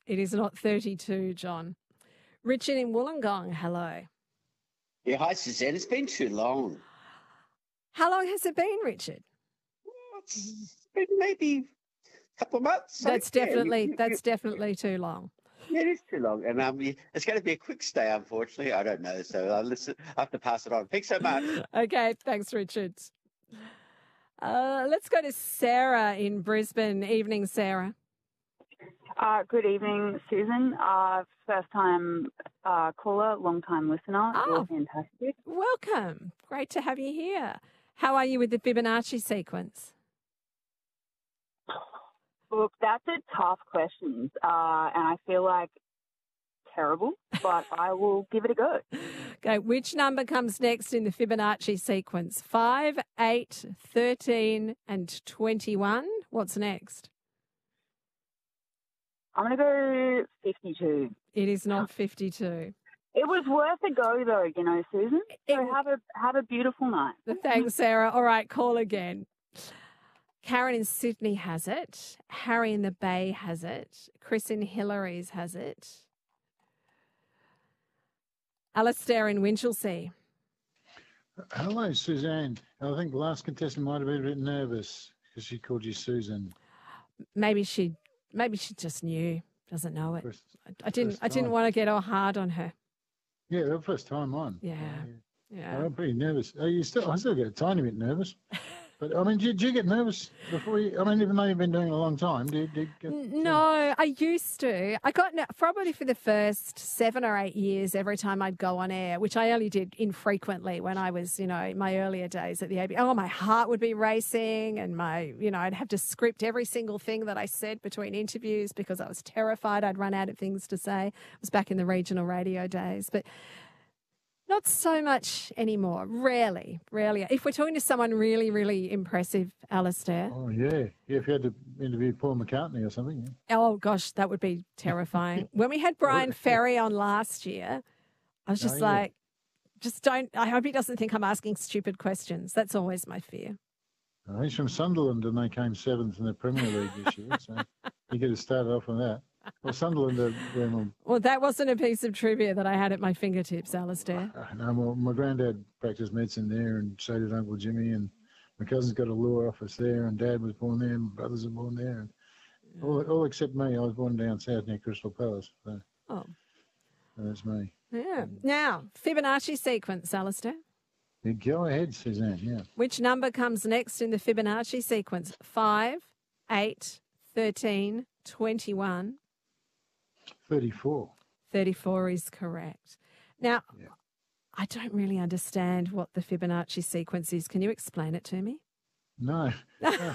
It is not 32, John. Richard in Wollongong, hello. Yeah, hi, Suzanne. It's been too long. How long has it been, Richard? It's been maybe a couple of months. That's definitely too long. Yeah, it is too long. And it's going to be a quick stay, unfortunately. I don't know. So I have to pass it on. Thanks so much. Okay, thanks, Richard. Let's go to Sarah in Brisbane. Evening, Sarah. Good evening, Susan. First-time caller, long-time listener. Oh, you're fantastic. Welcome. Great to have you here. How are you with the Fibonacci sequence? Look, that's a tough question, and I feel like terrible, but I will give it a go. Okay, which number comes next in the Fibonacci sequence? 5, 8, 13 and 21. What's next? I'm going to go 52. It is not 52. It was worth a go, though, you know, Susan. So have a beautiful night. Thanks, Sarah. All right, call again. Karen in Sydney has it. Harry in the Bay has it. Chris in Hillary's has it. Alistair in Winchelsea. Hello, Suzanne. I think the last contestant might have been a bit nervous because she called you Susan. Maybe she just knew, doesn't know it. I didn't want to get all hard on her. Yeah, the first time on. Yeah. I'm pretty nervous. I still get a tiny bit nervous. But, I mean, did you get nervous before even though you've been doing it a long time, did you get... No, I used to. I got probably for the first 7 or 8 years every time I'd go on air, which I only did infrequently when I was, in my earlier days at the AB. Oh, my heart would be racing and I'd have to script every single thing that I said between interviews because I was terrified I'd run out of things to say. It was back in the regional radio days. But not so much anymore. Rarely. If we're talking to someone really, really impressive, Alistair. Oh, yeah. Yeah, if you had to interview Paul McCartney or something. Yeah. Oh, gosh, that would be terrifying. When we had Brian Ferry on last year, I was just I hope he doesn't think I'm asking stupid questions. That's always my fear. Oh, he's from Sunderland and they came 7th in the Premier League this year, so you get to start off on that. Well, Sunderland Well, that wasn't a piece of trivia that I had at my fingertips, Alistair. No, well, my granddad practiced medicine there and so did Uncle Jimmy, and my cousin's got a law office there, and Dad was born there, and my brothers are born there. And all except me, I was born down south near Crystal Palace. So that's me. Yeah. Now, Fibonacci sequence, Alistair. Yeah, go ahead, Suzanne, yeah. Which number comes next in the Fibonacci sequence? 5, 8, 13, 21. 34. 34 is correct. Now, I don't really understand what the Fibonacci sequence is. Can you explain it to me? No. No.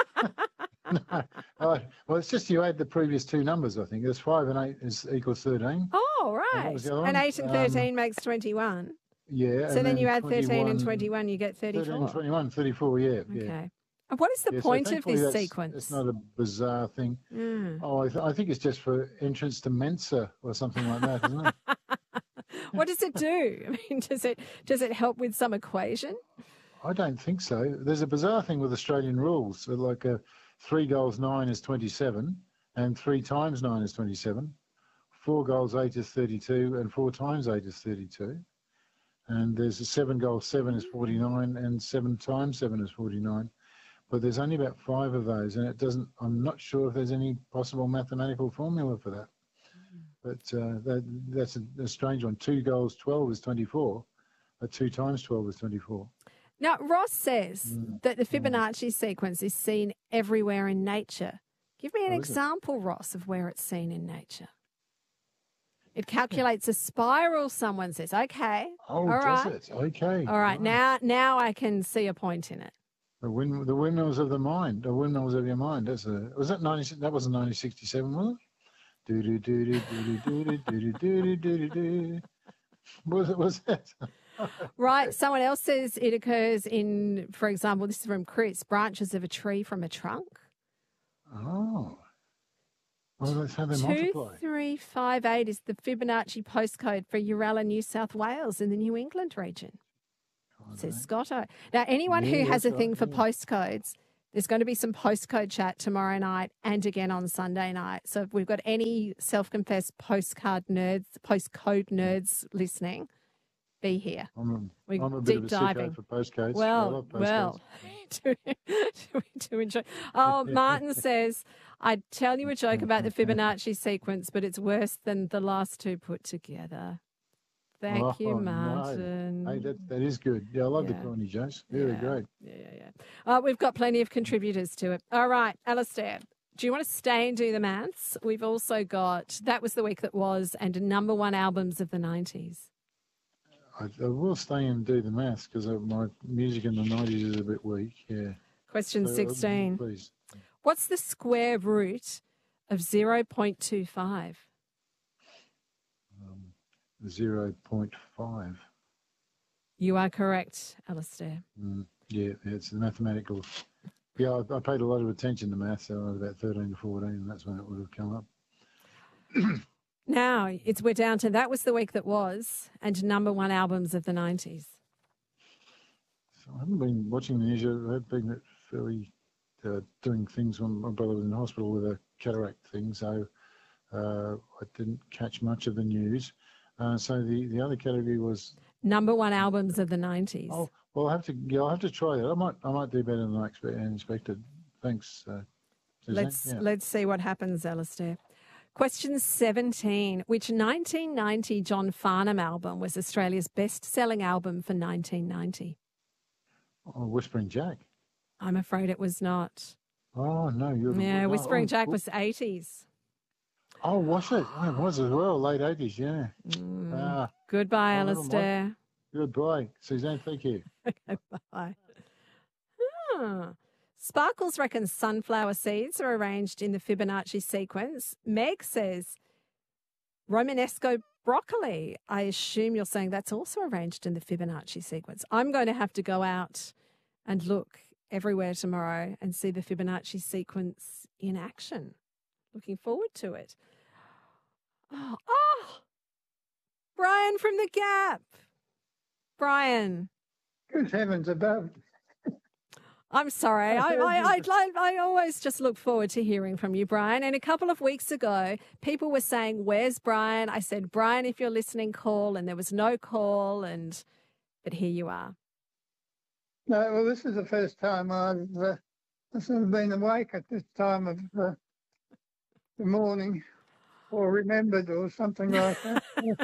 Well, it's just you add the previous two numbers, I think. There's 5 and 8 is equals 13. Oh, right. And 8 and 13 makes 21. Yeah. So then you add 13 and 21, you get 34. 13 and 21, 34, yeah. Okay. Yeah. And what is the point of this sequence? It's not a bizarre thing. Oh, I think it's just for entrance to Mensa or something like that, isn't it? What does it do? I mean, does it help with some equation? I don't think so. There's a bizarre thing with Australian rules. Like 3 goals 9 is 27, and 3 times 9 is 27. 4 goals 8 is 32, and 4 times 8 is 32. And there's a 7 goals 7 is 49, and 7 times 7 is 49. But there's only about 5 of those, and I'm not sure if there's any possible mathematical formula for that. But that's a strange one. 2 goals 12 is 24, but 2 times 12 is 24. Now, Ross says that the Fibonacci sequence is seen everywhere in nature. Give me an example, Ross, of where it's seen in nature. It calculates a spiral, someone says. Okay. Oh, all does right. it? Okay. All right. Now I can see a point in it. The windmills of the mind, the windmills of your mind. That wasn't 1967, was it? Was that? Right. Someone else says it occurs in, for example, this is from Chris, branches of a tree from a trunk. Oh. Well, that's how they multiply. 2358 is the Fibonacci postcode for Uralla, New South Wales in the New England region. Says Scotto. Now, anyone who has a thing for postcodes, There's going to be some postcode chat tomorrow night and again on Sunday night. So if we've got any self-confessed postcode nerds listening, be here. I'm We're a bit deep of a diving. sicko for postcodes. I Well, love postcodes. well, we do enjoy. Oh, Martin says, I'd tell you a joke about the Fibonacci sequence, but it's worse than the last two put together. Thank you, Oh, no. Martin. Hey, that is good. Yeah, I love the Yeah. corny jokes. Very great. Yeah. We've got plenty of contributors to it. All right, Alistair, do you want to stay and do the maths? We've also got, that was the week that was, and number one albums of the 90s. I will stay and do the maths because my music in the 90s is a bit weak. Yeah. Question So, 16. Please. What's the square root of 0.25? 0.5. You are correct, Alistair. Yeah, it's the mathematical. Yeah, I paid a lot of attention to maths, so I was about 13 to 14, and that's when it would have come up. Now, we're down to that was the week that was, and number one albums of the 90s. So I haven't been watching the news. I've been fairly doing things when my brother was in hospital with a cataract thing, so I didn't catch much of the news. So the other category was Number one albums of the 90s. oh well, I'll have to try that. I might do better than I expected. Thanks, Suzanne. Let's see what happens, Alistair. Question 17. Which 1990 John Farnham album was Australia's best-selling album for 1990? Oh, Whispering Jack. I'm afraid it was not. Oh no, Yeah, Whispering Jack oh, was 80s. Oh, was it? Oh, it was as well, late 80s, yeah. Goodbye, never mind. Alistair. Goodbye, Suzanne. Thank you. Bye. Sparkles reckons sunflower seeds are arranged in the Fibonacci sequence. Meg says Romanesco broccoli. I assume you're saying that's also arranged in the Fibonacci sequence. I'm going to have to go out and look everywhere tomorrow and see the Fibonacci sequence in action. Looking forward to it. Oh, Brian from the Gap. Brian. Good heavens above. I'm sorry. I always just look forward to hearing from you, Brian. And a couple of weeks ago, people were saying, "Where's Brian?" I said, "Brian, if you're listening, call." And there was no call. But here you are. No, well, this is the first time I've sort of been awake at this time of the morning, or remembered, or something like that.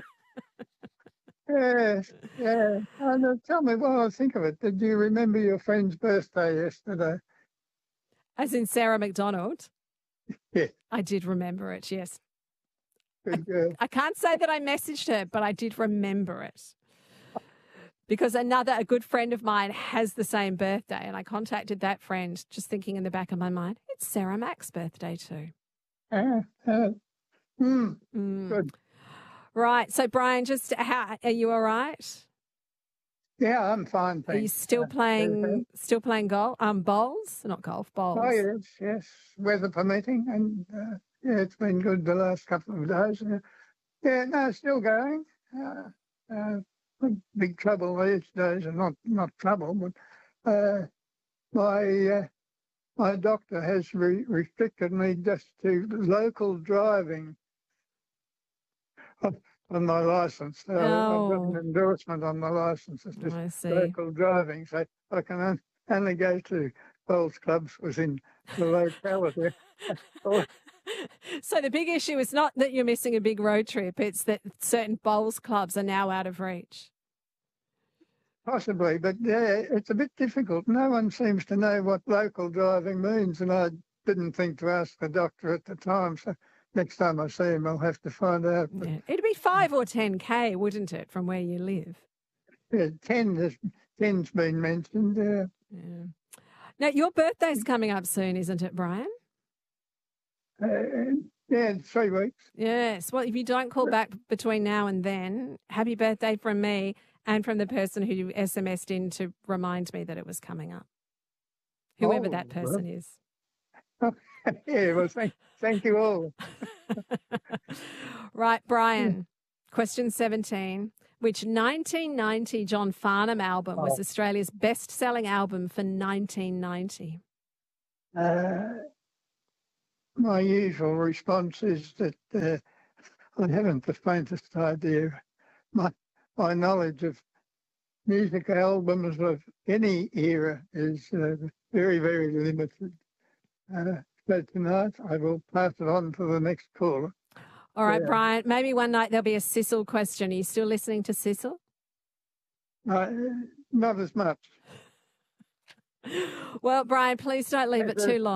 Yes, yeah. And tell me what I think of it. Did you remember your friend's birthday yesterday? As in Sarah McDonald? Yeah. I did remember it, yes. Good girl. I can't say that I messaged her, but I did remember it. Because a good friend of mine has the same birthday, and I contacted that friend just thinking in the back of my mind, it's Sarah Mac's birthday too. Good. Right. So, Brian, are you all right? Yeah, I'm fine, thanks. Are you still playing golf? Bowls? Not golf, bowls. Oh, yes. Weather permitting. And, it's been good the last couple of days. Yeah, no, still going. Big trouble these days, and not trouble, but my doctor has restricted me just to local driving on my license. So I've got an endorsement on my license. It's just local driving, so I can only go to bowls clubs within the locality. So the big issue is not that you're missing a big road trip, it's that certain bowls clubs are now out of reach. Possibly, but yeah, it's a bit difficult. No one seems to know what local driving means, and I didn't think to ask the doctor at the time, so next time I see him, I'll have to find out. But, yeah. It'd be 5 or 10K, wouldn't it, from where you live? Yeah, 10's been mentioned. Yeah. Now, your birthday's coming up soon, isn't it, Brian? Yeah, 3 weeks. Yes. Well, if you don't call back between now and then, happy birthday from me and from the person who SMS'd in to remind me that it was coming up. Whoever that person is. Yeah, well, thank you all. Right, Brian, question 17. Which 1990 John Farnham album was Australia's best-selling album for 1990? My usual response is that I haven't the faintest idea. My knowledge of music albums of any era is very, very limited. So tonight I will pass it on to the next caller. All right, Yeah. Brian, maybe one night there'll be a Sissel question. Are you still listening to Sissel? Not as much. Well, Brian, please don't leave it too long.